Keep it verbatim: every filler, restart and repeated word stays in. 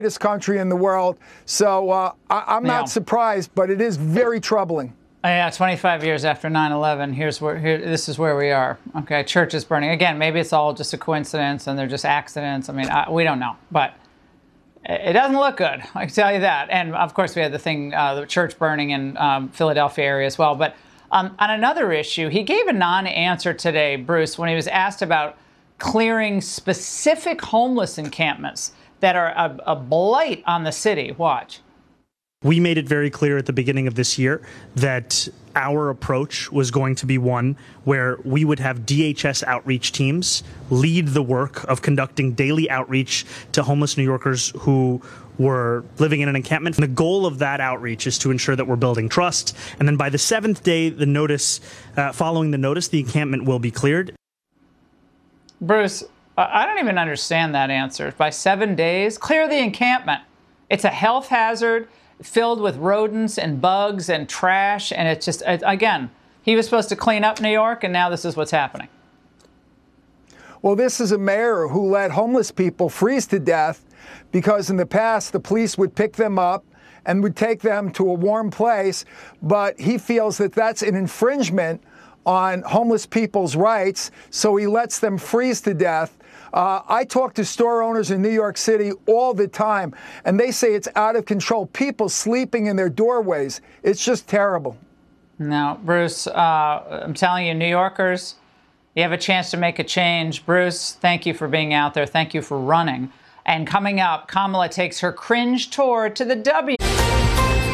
This country in the world. So uh, I, I'm yeah. not surprised, but it is very troubling. Yeah, twenty-five years after nine eleven, here's where here, this is where we are. Okay, church is burning again. Maybe it's all just a coincidence and they're just accidents. I mean, I, we don't know, but it doesn't look good. I can tell you that. And of course, we had the thing, uh, the church burning in um, Philadelphia area as well. But um, on another issue, he gave a non-answer today, Bruce, when he was asked about clearing specific homeless encampments that are a, a blight on the city. Watch. We made it very clear at the beginning of this year that our approach was going to be one where we would have D H S outreach teams lead the work of conducting daily outreach to homeless New Yorkers who were living in an encampment. And the goal of that outreach is to ensure that we're building trust. And then by the seventh day, the notice, uh, following the notice, the encampment will be cleared. Bruce, I don't even understand that answer. By seven days, clear the encampment. It's a health hazard filled with rodents and bugs and trash. And it's just, again, he was supposed to clean up New York, and now this is what's happening. Well, this is a mayor who let homeless people freeze to death because in the past the police would pick them up and would take them to a warm place. But he feels that that's an infringement on homeless people's rights, so he lets them freeze to death. Uh, I talk to store owners in New York City all the time, and they say it's out of control. People sleeping in their doorways. It's just terrible. Now, Bruce, uh, I'm telling you, New Yorkers, you have a chance to make a change. Bruce, thank you for being out there. Thank you for running. And coming up, Kamala takes her cringe tour to the W.